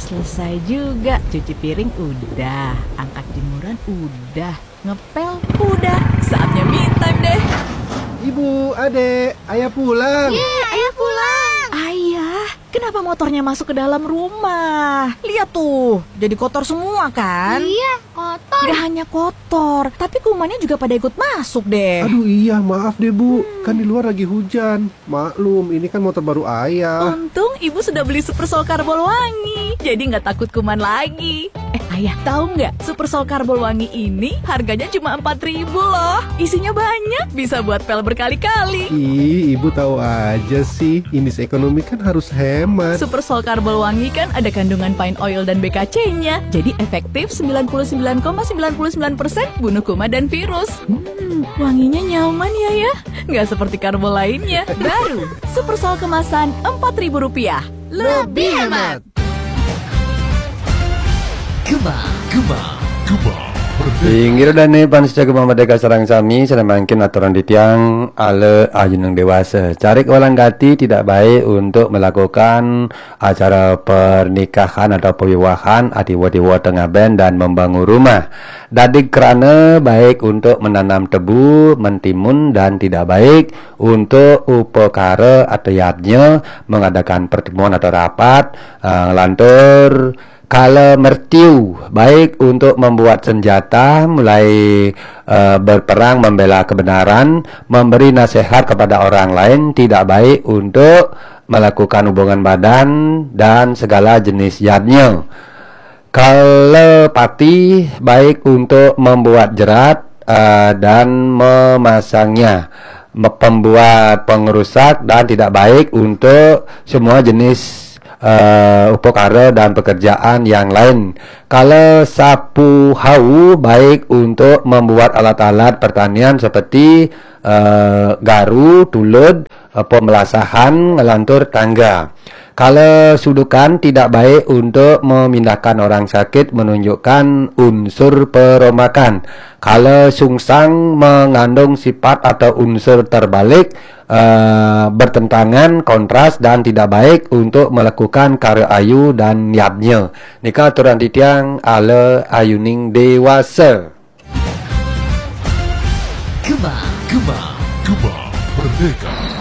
Selesai juga. Cuci piring udah, angkat jemuran udah, ngepel udah. Saatnya me time deh. Ibu, adek, ayah pulang. Ayah pulang. Ayah, kenapa motornya masuk ke dalam rumah? Lihat tuh, jadi kotor semua kan? Iya, kotor. Gak hanya kotor, tapi kumannya juga pada ikut masuk deh. Aduh iya, maaf deh Bu, kan di luar lagi hujan. Maklum, ini kan motor baru ayah. Untung ibu sudah beli Super Sol Karbol Wangi, jadi nggak takut kuman lagi. Ayah, tahu nggak? Super Sol Karbol Wangi ini harganya cuma 4.000 loh. Isinya banyak, bisa buat pel berkali-kali. Ih, ibu tahu aja sih, ini ekonomi kan harus hemat. Super Sol Karbol Wangi kan ada kandungan pine oil dan BKC-nya, jadi efektif 99,99% bunuh kuman dan virus. Wanginya nyaman ya, nggak seperti karbol lainnya. Baru Super Sol kemasan Rp4.000, lebih hemat. Gema Pinggir dan nih pan sejak Merdeka Sarang Sami sedang mangkin aturan di tiang ale ayunang dewasa. Cari kewalang gati tidak baik untuk melakukan acara pernikahan atau perwiwahan adiwa-diwa tengah ben dan membangun rumah. Dadik kerana baik untuk menanam tebu, mentimun dan tidak baik untuk upekara atau yadnya mengadakan pertemuan atau rapat lantur. Kala mertiu, baik untuk membuat senjata, mulai berperang membela kebenaran, memberi nasihat kepada orang lain, tidak baik untuk melakukan hubungan badan dan segala jenis yadnya. Kala pati, baik untuk membuat jerat dan memasangnya, pembuat pengerusak dan tidak baik untuk semua jenis upekara dan pekerjaan yang lain. Kalau sapu hau baik untuk membuat alat-alat pertanian seperti garu, tulud, pemelasahan, ngelantur tangga. Kalau sudukan tidak baik untuk memindahkan orang sakit, menunjukkan unsur peromakan. Kalau sungsang mengandung sifat atau unsur terbalik, bertentangan, kontras dan tidak baik untuk melakukan karya ayu dan niatnya. Nikah aturan titiang ala ayuning dewasa. Gema Merdeka.